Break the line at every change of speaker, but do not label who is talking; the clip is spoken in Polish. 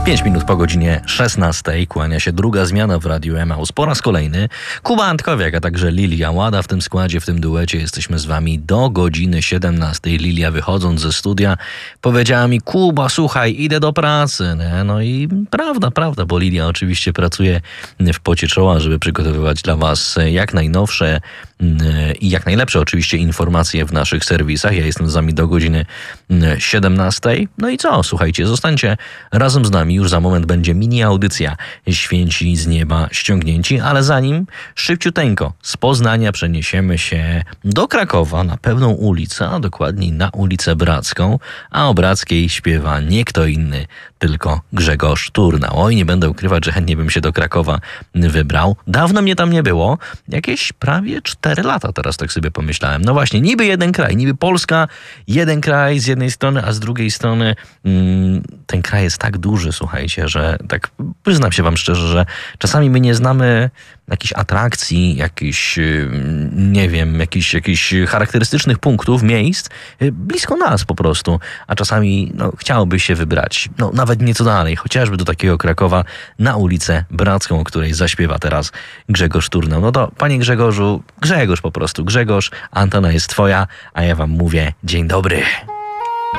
5 minut po godzinie 16 kłania się druga zmiana w Radiu Emaus. Po raz kolejny Kuba Antkowiak, a także Lilia Łada w tym składzie, w tym duecie. Jesteśmy z wami do godziny 17. Lilia, wychodząc ze studia, powiedziała mi: Kuba, słuchaj, idę do pracy. Nie? No i prawda, bo Lilia oczywiście pracuje w pocie czoła, żeby przygotowywać dla was jak najnowsze i jak najlepsze oczywiście informacje w naszych serwisach. Ja jestem z wami do godziny 17. No i co? Słuchajcie, zostańcie razem z nami. Już za moment będzie mini audycja Święci z nieba ściągnięci, ale zanim szybciuteńko z Poznania przeniesiemy się do Krakowa na pewną ulicę, a dokładniej na ulicę Bracką, a o Brackiej śpiewa nie kto inny, tylko Grzegorz Turnał. Oj, nie będę ukrywać, że chętnie bym się do Krakowa wybrał. Dawno mnie tam nie było. Jakieś prawie 4 lata teraz tak sobie pomyślałem. No właśnie, niby jeden kraj, niby Polska, jeden kraj z jednej strony, a z drugiej strony ten kraj jest tak duży, słuchajcie, że tak przyznam się wam szczerze, że czasami my nie znamy jakichś atrakcji, jakichś, nie wiem, jakichś charakterystycznych punktów, miejsc blisko nas po prostu, a czasami chciałoby się wybrać, nawet nieco dalej, chociażby do takiego Krakowa, na ulicę Bracką, o której zaśpiewa teraz Grzegorz Turnał. No to, panie Grzegorzu, Grzegorz po prostu, Grzegorz, antena jest twoja, a ja wam mówię dzień dobry.